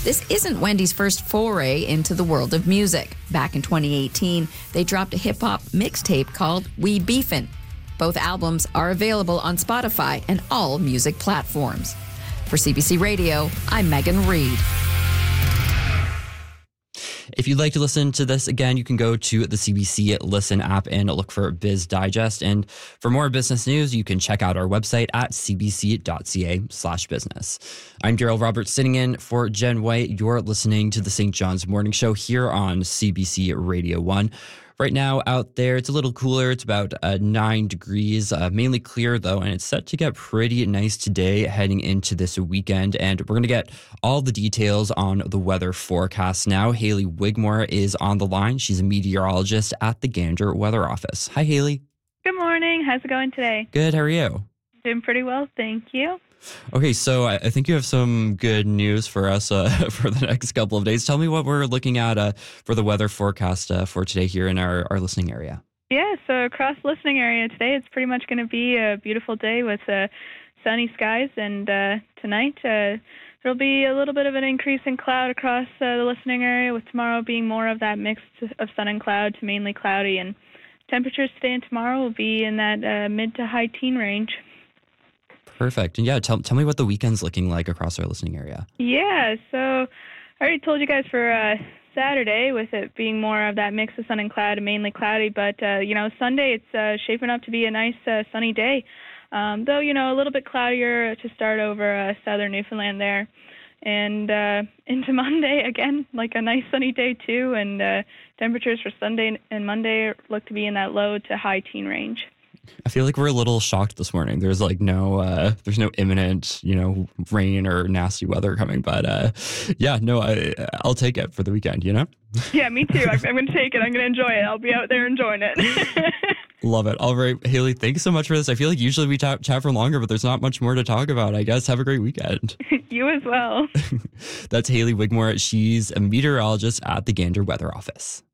This isn't Wendy's first foray into the world of music. Back in 2018, they dropped a hip-hop mixtape called We Beefin'. Both albums are available on Spotify and all music platforms. For CBC Radio, I'm Megan Reed. If you'd like to listen to this again, you can go to the CBC Listen app and look for Biz Digest. And for more business news, you can check out our website at cbc.ca/business. I'm Daryl Roberts sitting in for Jen White. You're listening to the St. John's Morning Show here on CBC Radio 1. Right now out there, it's a little cooler. It's about 9 degrees, mainly clear though, and it's set to get pretty nice today heading into this weekend. And we're going to get all the details on the weather forecast now. Haley Wigmore is on the line. She's a meteorologist at the Gander Weather Office. Hi, Haley. Good morning. How's it going today? Good. How are you? Doing pretty well, thank you. Okay, so I think you have some good news for us for the next couple of days. Tell me what we're looking at for the weather forecast for today here in our listening area. Yeah, so across the listening area today, it's pretty much going to be a beautiful day with sunny skies. And tonight, there'll be a little bit of an increase in cloud across the listening area, with tomorrow being more of that mix of sun and cloud to mainly cloudy. And temperatures today and tomorrow will be in that mid to high teen range. Perfect. And yeah, tell me what the weekend's looking like across our listening area. Yeah, so I already told you guys for Saturday, with it being more of that mix of sun and cloud and mainly cloudy. But, Sunday, it's shaping up to be a nice sunny day. Though, a little bit cloudier to start over southern Newfoundland there. And into Monday, again, like a nice sunny day too. And temperatures for Sunday and Monday look to be in that low to high teen range. I feel like we're a little shocked this morning. There's there's no imminent, rain or nasty weather coming. But I'll take it for the weekend, Yeah, me too. I'm going to take it. I'm going to enjoy it. I'll be out there enjoying it. Love it. All right, Haley, thanks so much for this. I feel like usually we chat for longer, but there's not much more to talk about, I guess. Have a great weekend. You as well. That's Haley Wigmore. She's a meteorologist at the Gander Weather Office.